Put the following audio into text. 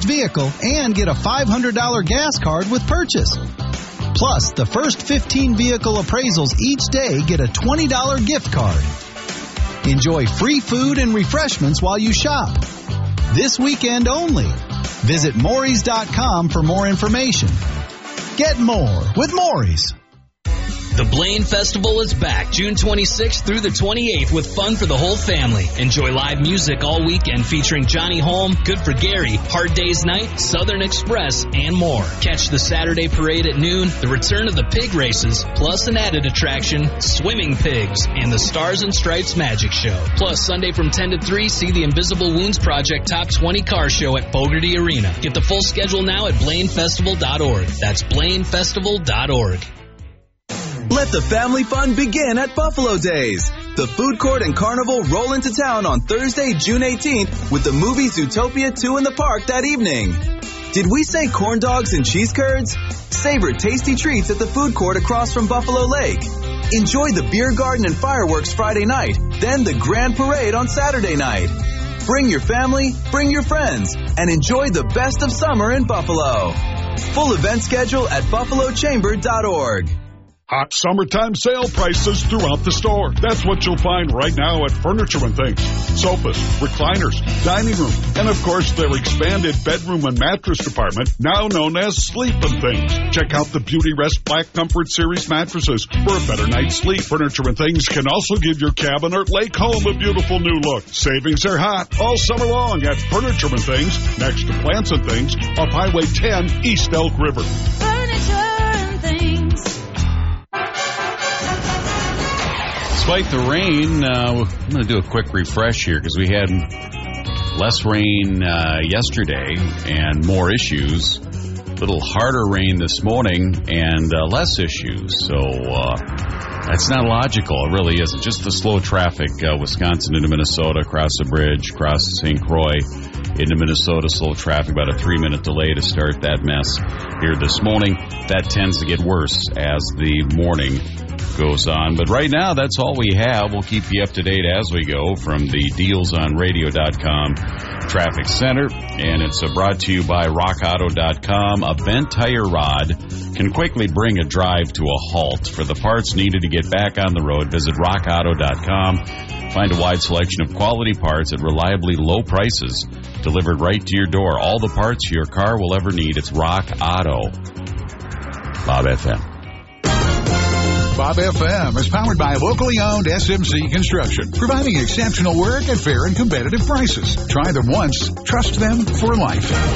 vehicle and get a $500 gas card with purchase. Plus, the first 15 vehicle appraisals each day get a $20 gift card. Enjoy free food and refreshments while you shop. This weekend only. Visit Morey's.com for more information. Get more with Morey's. The Blaine Festival is back June 26th through the 28th with fun for the whole family. Enjoy live music all weekend featuring Johnny Holm, Good for Gary, Hard Day's Night, Southern Express, and more. Catch the Saturday parade at noon, the return of the pig races, plus an added attraction, swimming pigs, and the Stars and Stripes Magic Show. Plus, Sunday from 10 to 3, see the Invisible Wounds Project Top 20 Car Show at Fogarty Arena. Get the full schedule now at BlaineFestival.org. That's BlaineFestival.org. Let the family fun begin at Buffalo Days. The food court and carnival roll into town on Thursday, June 18th with the movie Zootopia 2 in the park that evening. Did we say corn dogs and cheese curds? Savor tasty treats at the food court across from Buffalo Lake. Enjoy the beer garden and fireworks Friday night, then the grand parade on Saturday night. Bring your family, bring your friends, and enjoy the best of summer in Buffalo. Full event schedule at buffalochamber.org. Hot summertime sale prices throughout the store. That's what you'll find right now at Furniture and Things. Sofas, recliners, dining room, and of course their expanded bedroom and mattress department, now known as Sleep and Things. Check out the Beauty Rest Black Comfort Series mattresses for a better night's sleep. Furniture and Things can also give your cabin or lake home a beautiful new look. Savings are hot all summer long at Furniture and Things, next to Plants and Things, off Highway 10, East Elk River. Furniture and Things. Despite the rain, I'm going to do a quick refresh here because we had less rain yesterday and more issues. A little harder rain this morning and less issues. So that's not logical. It really isn't. Just the slow traffic, Wisconsin into Minnesota, across the bridge, across St. Croix into Minnesota. Slow traffic, about a 3-minute delay to start that mess here this morning. That tends to get worse as the morning goes on. But right now, that's all we have. We'll keep you up to date as we go from the DealsOnRadio.com Traffic Center. And it's brought to you by RockAuto.com. A bent tire rod can quickly bring a drive to a halt. For the parts needed to get back on the road, visit RockAuto.com. Find a wide selection of quality parts at reliably low prices, delivered right to your door. All the parts your car will ever need. It's Rock Auto. Bob FM. Bob FM is powered by locally owned SMC Construction, providing exceptional work at fair and competitive prices. Try them once, trust them for life.